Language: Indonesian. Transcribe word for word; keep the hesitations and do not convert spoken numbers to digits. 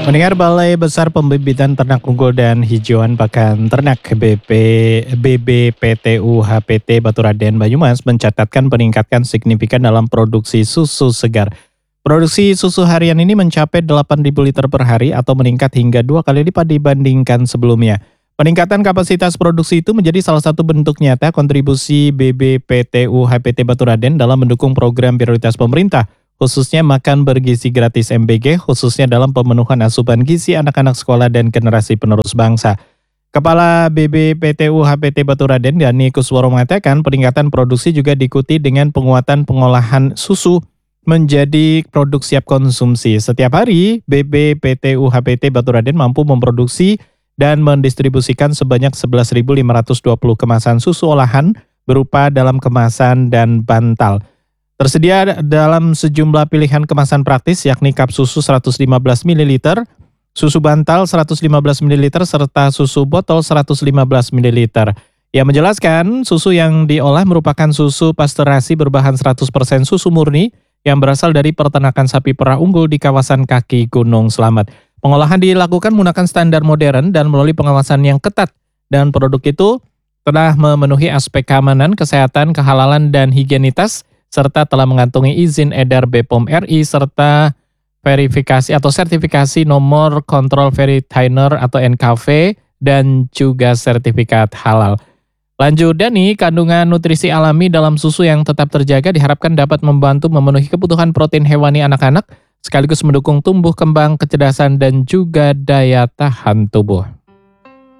Mendengar Balai Besar Pembibitan Ternak Unggul dan Hijauan Pakan Ternak B P, B B P T U H P T Baturaden Banyumas mencatatkan peningkatan signifikan dalam produksi susu segar. Produksi susu harian ini mencapai delapan ribu liter per hari atau meningkat hingga dua kali lipat dibandingkan sebelumnya. Peningkatan kapasitas produksi itu menjadi salah satu bentuk nyata kontribusi B B P T U H P T Baturaden dalam mendukung program prioritas pemerintah, khususnya makan bergizi gratis M B G, khususnya dalam pemenuhan asupan gizi anak-anak sekolah dan generasi penerus bangsa. Kepala B B P T U H P T Baturaden, Dani Kusworo, mengatakan peningkatan produksi juga diikuti dengan penguatan pengolahan susu menjadi produk siap konsumsi. Setiap hari, B B P T U H P T Baturaden mampu memproduksi dan mendistribusikan sebanyak sebelas ribu lima ratus dua puluh kemasan susu olahan berupa dalam kemasan dan bantal. Tersedia dalam sejumlah pilihan kemasan praktis yakni cup susu seratus lima belas mililiter, susu bantal seratus lima belas mililiter, serta susu botol seratus lima belas mililiter. Ia menjelaskan susu yang diolah merupakan susu pasturasi berbahan seratus persen susu murni yang berasal dari peternakan sapi perah unggul di kawasan kaki Gunung Slamet. Pengolahan dilakukan menggunakan standar modern dan melalui pengawasan yang ketat, dan produk itu telah memenuhi aspek keamanan, kesehatan, kehalalan, dan higienitas, serta telah mengantongi izin edar B P O M R I serta verifikasi atau sertifikasi nomor kontrol Veritainer atau N K V dan juga sertifikat halal. Lanjut, Dani, kandungan nutrisi alami dalam susu yang tetap terjaga diharapkan dapat membantu memenuhi kebutuhan protein hewani anak-anak, sekaligus mendukung tumbuh kembang, kecerdasan, dan juga daya tahan tubuh.